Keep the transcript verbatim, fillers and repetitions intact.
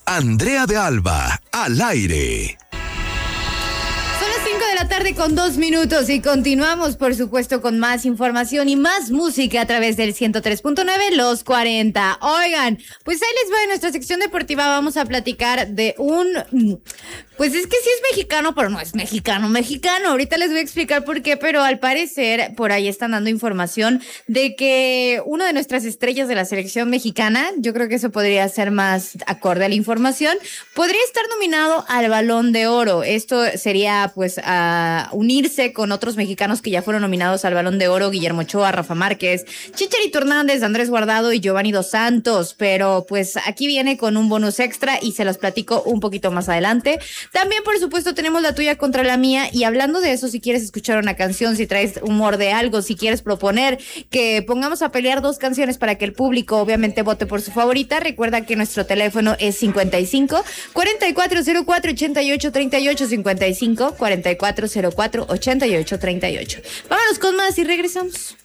Andrea de Alba, al aire. De la tarde con dos minutos y continuamos, por supuesto, con más información y más música a través del ciento tres punto nueve, Los cuarenta. Oigan, pues ahí les va, en nuestra sección deportiva vamos a platicar de un... Pues es que sí es mexicano, pero no es mexicano, mexicano. Ahorita les voy a explicar por qué, pero al parecer por ahí están dando información de que una de nuestras estrellas de la selección mexicana, yo creo que eso podría ser más acorde a la información, podría estar nominado al Balón de Oro. Esto sería pues a unirse con otros mexicanos que ya fueron nominados al Balón de Oro: Guillermo Ochoa, Rafa Márquez, Chicharito Hernández, Andrés Guardado y Giovanni Dos Santos. Pero pues aquí viene con un bonus extra y se los platico un poquito más adelante. También, por supuesto, tenemos la tuya contra la mía, y hablando de eso, si quieres escuchar una canción, si traes humor de algo, si quieres proponer que pongamos a pelear dos canciones para que el público obviamente vote por su favorita, recuerda que nuestro teléfono es cincuenta y cinco, cuarenta y cuatro cero cuatro, ochenta y ocho treinta y ocho, cincuenta y cinco, cuarenta y cuatro cero cuatro, ochenta y ocho treinta y ocho. Vámonos con más y regresamos.